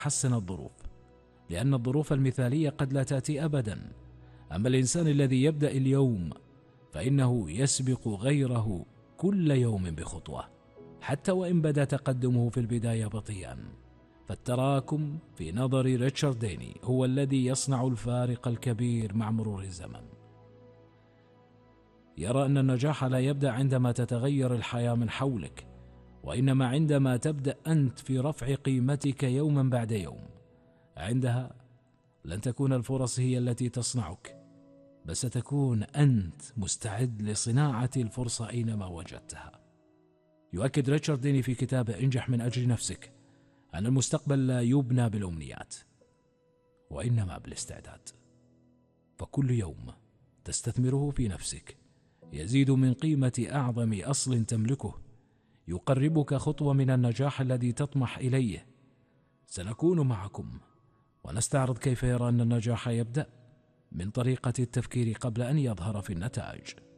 حسن الظروف، لأن الظروف المثالية قد لا تأتي أبدا. أما الإنسان الذي يبدأ اليوم فإنه يسبق غيره كل يوم بخطوة، حتى وإن بدا تقدمه في البداية بطيئا. فالتراكم في نظر ريتشارد ديني هو الذي يصنع الفارق الكبير مع مرور الزمن. يرى أن النجاح لا يبدأ عندما تتغير الحياة من حولك، وإنما عندما تبدأ أنت في رفع قيمتك يوما بعد يوم. عندها لن تكون الفرص هي التي تصنعك، بس ستكون أنت مستعد لصناعة الفرصة أينما وجدتها. يؤكد ريتشارد ديني في كتابه انجح من أجل نفسك أن المستقبل لا يبنى بالأمنيات وإنما بالاستعداد. فكل يوم تستثمره في نفسك يزيد من قيمة أعظم أصل تملكه، يقربك خطوة من النجاح الذي تطمح إليه. سنكون معكم ونستعرض كيف يرى أن النجاح يبدأ من طريقة التفكير قبل أن يظهر في النتائج.